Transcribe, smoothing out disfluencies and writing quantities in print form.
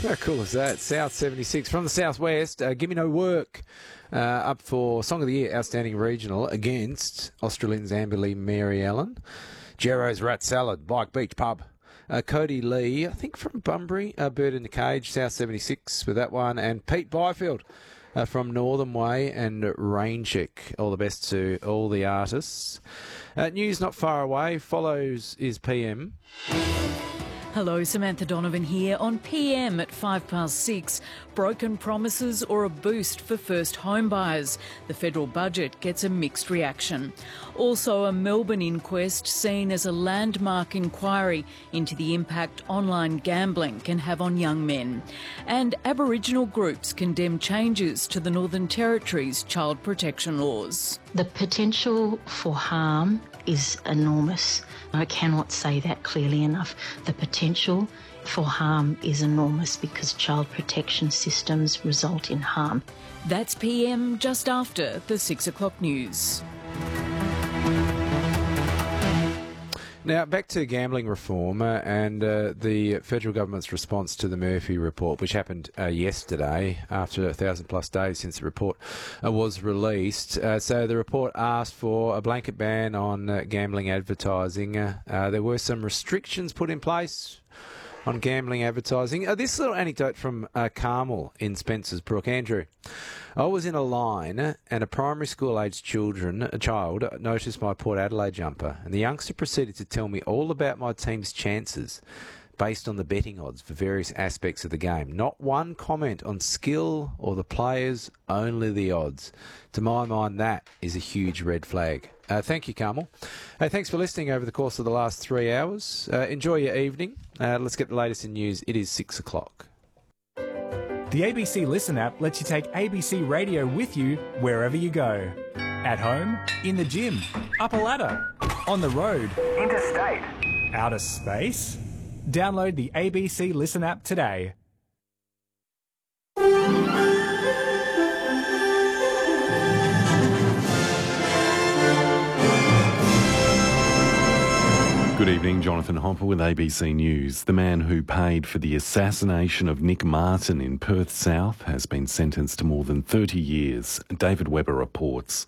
How cool is that? South 76 from the southwest. Give Me No Work up for Song of the Year, Outstanding Regional against Australians Amberley Mary Ellen. Jero's Rat Salad, Bike Beach Pub. Cody Lee, I think from Bunbury, Bird in the Cage, South 76 with that one. And Pete Byfield from Northern Way and Rain Check. All the best to all the artists. News not far away. Follows is PM. Hello, Samantha Donovan here on PM at 6:05. Broken promises or a boost for first home buyers. The federal budget gets a mixed reaction. Also, a Melbourne inquest seen as a landmark inquiry into the impact online gambling can have on young men. And Aboriginal groups condemn changes to the Northern Territory's child protection laws. The potential for harm is enormous. I cannot say that clearly enough. The potential for harm is enormous because child protection systems result in harm. That's PM just after the 6 o'clock news. Now, back to gambling reform and the federal government's response to the Murphy report, which happened yesterday after 1,000+ days since the report was released. So the report asked for a blanket ban on gambling advertising. There were some restrictions put in place on gambling advertising. This little anecdote from Carmel in Spencer's Brook. Andrew, I was in a line and a primary school-aged child noticed my Port Adelaide jumper, and the youngster proceeded to tell me all about my team's chances based on the betting odds for various aspects of the game. Not one comment on skill or the players, only the odds. To my mind, that is a huge red flag. Thank you, Carmel. Hey, thanks for listening over the course of the last 3 hours. Enjoy your evening. Let's get the latest in news. It is 6 o'clock. The ABC Listen app lets you take ABC Radio with you wherever you go. At home, in the gym, up a ladder, on the road, interstate, outer space. Download the ABC Listen app today. Good evening, Jonathan Hopper with ABC News. The man who paid for the assassination of Nick Martin in Perth South has been sentenced to more than 30 years, David Webber reports.